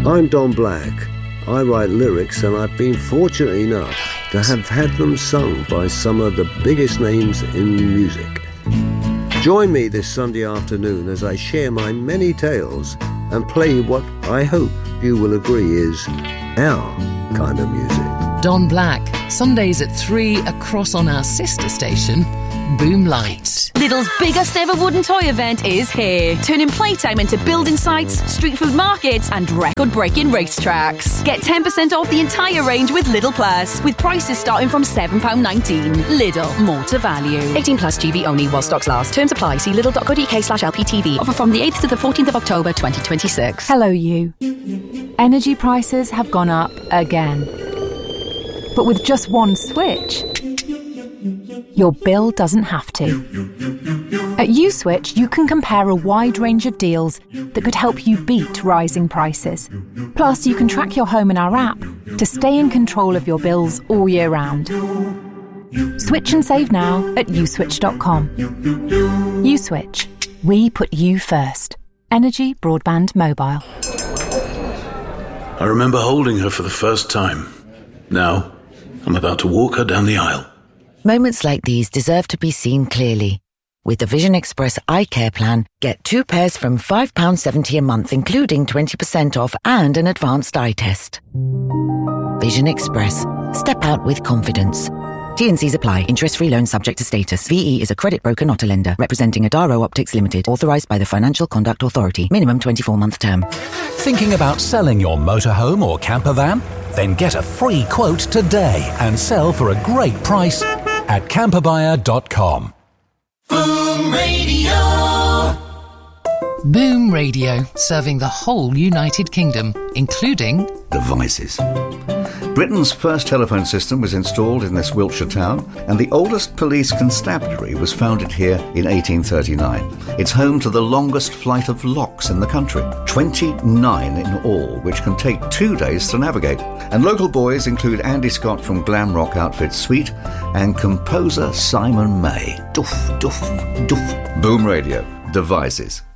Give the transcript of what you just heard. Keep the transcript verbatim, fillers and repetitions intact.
I'm Don Black. I write lyrics and I've been fortunate enough to have had them sung by some of the biggest names in music. Join me this Sunday afternoon as I share my many tales and play what I hope you will agree is our kind of music. Don Black, Sundays at three across on our sister station, Boom Light. Lidl's biggest ever wooden toy event is here, turning playtime into building sites, street food markets and record-breaking racetracks. Get ten percent off the entire range with Lidl Plus, with prices starting from seven pounds nineteen. Lidl, more to value. eighteen plus G B only while stocks last. Terms apply. See lidl.co.uk slash LPTV. Offer from the eighth to the fourteenth of October twenty twenty-six. Hello, you. Energy prices have gone up again. But with just one switch, your bill doesn't have to. At USwitch, you can compare a wide range of deals that could help you beat rising prices. Plus, you can track your home in our app to stay in control of your bills all year round. Switch and save now at uswitch dot com. USwitch. We put you first. Energy, broadband, mobile. I remember holding her for the first time. Now, I'm about to walk her down the aisle. Moments like these deserve to be seen clearly. With the Vision Express Eye Care Plan, get two pairs from five pounds seventy a month, including twenty percent off and an advanced eye test. Vision Express. Step out with confidence. T and C's apply. Interest-free loan subject to status. V E is a credit broker, not a lender. Representing Adaro Optics Limited. Authorised by the Financial Conduct Authority. Minimum twenty-four month term. Thinking about selling your motorhome or camper van? Then get a free quote today and sell for a great price at camper buyer dot com. Boom Radio. Boom Radio, serving the whole United Kingdom, including Devices. Britain's first telephone system was installed in this Wiltshire town, and the oldest police constabulary was founded here in eighteen thirty-nine. It's home to the longest flight of locks in the country, twenty-nine in all, which can take two days to navigate. And local boys include Andy Scott from glam rock outfit Sweet and composer Simon May. Doof, doof, doof. Boom Radio. Devices.